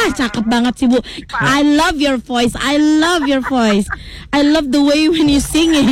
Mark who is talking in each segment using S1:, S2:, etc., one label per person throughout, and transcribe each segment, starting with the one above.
S1: cakep banget sih Bu. I love your voice. I love your voice. I love the way when you singing.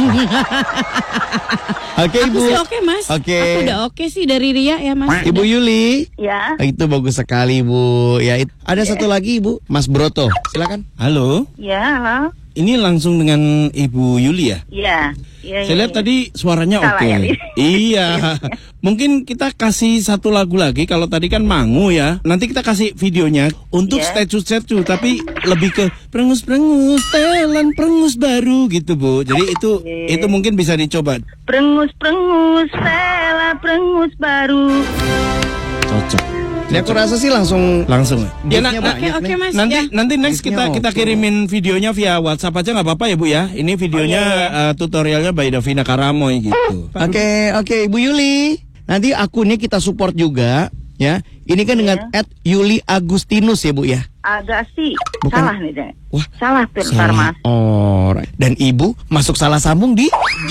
S2: Oke,
S1: Aku
S2: Ibu.
S1: sih oke Mas.
S2: Oke.
S1: Aku udah oke sih dari Ria ya Mas.
S2: Ibu Yuli.
S3: Ya.
S2: Itu bagus sekali, Bu. Ya, ada satu lagi, Bu. Mas Broto. Silakan.
S4: Halo,
S3: Ya, halo.
S4: ini langsung dengan Ibu Yuli ya?
S3: Iya. Iya.
S4: Saya lihat tadi suaranya
S3: Salah
S4: oke.
S3: ya, Li?
S4: Iya. Mungkin kita kasih satu lagu lagi. Kalau tadi kan Mangu ya. Nanti kita kasih videonya untuk
S3: Iya.
S4: statue tapi lebih ke prengus-prengus, telan prengus baru gitu, Bu. Jadi itu mungkin bisa dicoba.
S3: Prengus-prengus, Stella prengus baru.
S4: Cocok.
S2: Ya, aku rasa sih langsung
S4: Langsung. Ya,
S2: Giftnya banyak
S1: Oke
S2: nih.
S1: Mas.
S4: nanti
S1: Ya.
S4: nanti next
S2: Giftnya
S4: kita
S2: oke.
S4: kirimin videonya via WhatsApp aja nggak apa-apa ya Bu ya. Ini videonya tutorialnya by Davina Karamoy gitu.
S2: Oke, Ibu Yuli. Nanti akunnya kita support juga, ya. Ini kan dengan @Yuli Agustinus ya, Bu ya.
S3: Agak sih
S2: Bukan.
S3: salah nih, Dek.
S2: Wah,
S3: Salah tuh ntar, Mas.
S2: Alright. Dan Ibu masuk salah sambung di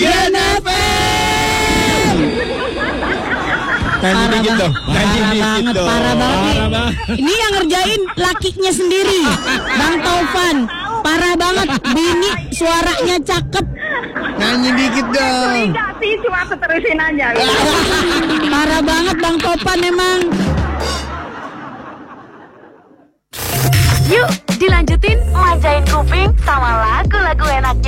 S4: Nyanyi dikit dong. Nyanyi dikit dong.
S1: Parah banget nih.
S4: Parah banget.
S1: Ini yang ngerjain lakinya sendiri, Bang Taufan. Parah banget. Bini suaranya cakep.
S2: Nyanyi dikit dong.
S3: Enggak sih, cuma terusin aja.
S1: Parah banget Bang Taufan emang.
S5: Yuk, dilanjutin manjain kuping sama lagu-lagu enaknya.